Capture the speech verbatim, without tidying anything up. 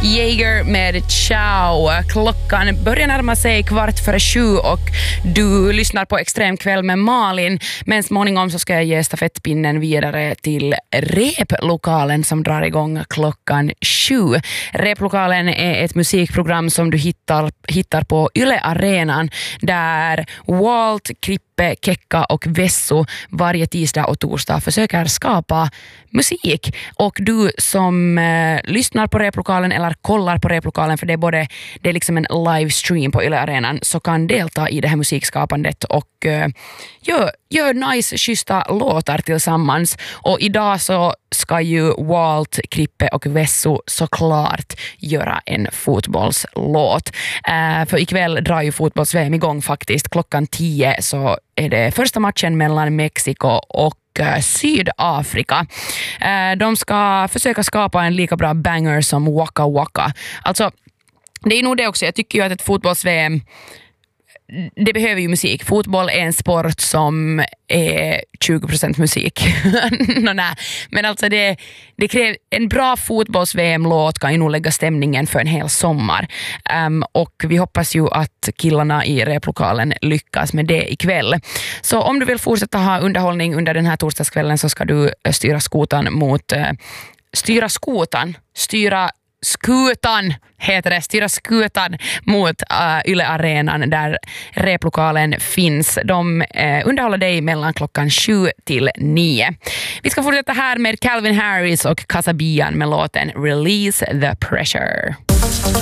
Jaeger med Ciao. Klockan börjar närma sig kvart före sju och du lyssnar på Extrem kväll med Malin. Men småningom så ska jag ge stafettpinnen vidare till Replokalen som drar igång klockan sju. Replokalen är ett musikprogram som du hittar, hittar på Yle Arenan där Walt, Krippe, Kekka och Vesso varje tisdag och torsdag försöker skapa musik. Och du som eh, lyssnar på Replokalen eller kollar på Replokalen, för det är både det är liksom en livestream på Yle Arenan, så kan delta i det här musikskapandet och eh, gör, gör nice, schyssta låtar tillsammans. Och idag så ska ju Walt, Krippe och Vesso såklart göra en fotbollslåt. Eh, för ikväll drar ju fotbolls-V M igång faktiskt. Klockan tio så är det första matchen mellan Mexiko och Sydafrika. De ska försöka skapa en lika bra banger som Waka Waka. Alltså, det är nog det också. Jag tycker ju att ett fotbolls-V M, det behöver ju musik. Fotboll är en sport som är tjugo procent musik. no, nej. Men alltså det, det kräver en bra fotbolls-V M-låt kan ju nog lägga stämningen för en hel sommar. Um, och vi hoppas ju att killarna i Replokalen lyckas med det ikväll. Så om du vill fortsätta ha underhållning under den här torsdagskvällen så ska du styra skotan mot uh, styra skotan styra skutan heter det, styra skutan mot uh, Yle Arenan där Replokalen finns. De uh, underhåller dig mellan klockan sju till nio. Vi ska fortsätta här med Calvin Harris och Kasabian med låten Release the Pressure.